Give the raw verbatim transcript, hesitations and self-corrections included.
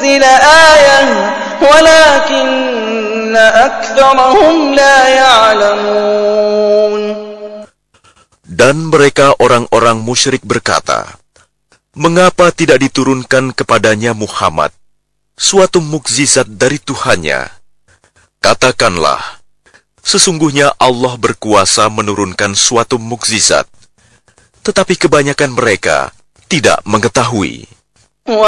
لآية ولكن أكثرهم لا يعلمون. Dan mereka orang-orang musyrik berkata, mengapa tidak diturunkan kepadanya Muhammad suatu mukjizat dari Tuhannya? Katakanlah, sesungguhnya Allah berkuasa menurunkan suatu mukjizat, tetapi kebanyakan mereka tidak mengetahui.